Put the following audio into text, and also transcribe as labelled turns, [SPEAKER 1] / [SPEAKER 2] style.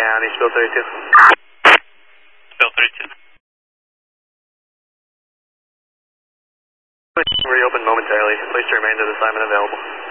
[SPEAKER 1] County, spill 32.
[SPEAKER 2] Spill 32.
[SPEAKER 1] Reopen momentarily. Please remain to the assignment available.